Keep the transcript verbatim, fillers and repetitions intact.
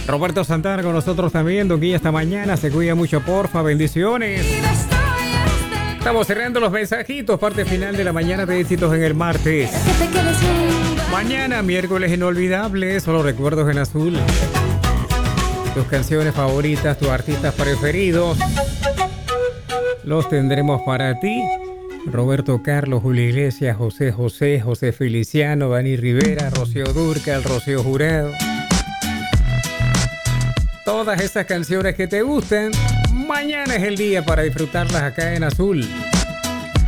Roberto Santana con nosotros también. Don Guilla, esta mañana. Se cuida mucho, porfa. Bendiciones. Estamos cerrando los mensajitos. Parte final de la mañana de éxitos en el martes. Mañana, miércoles inolvidable. Solo recuerdos en azul. Tus canciones favoritas, tus artistas preferidos. Los tendremos para ti. Roberto Carlos, Julio Iglesias, José José, José Feliciano, Dani Rivera, Rocío Dúrcal, Rocío Jurado. Todas esas canciones que te gustan, mañana es el día para disfrutarlas acá en Azul.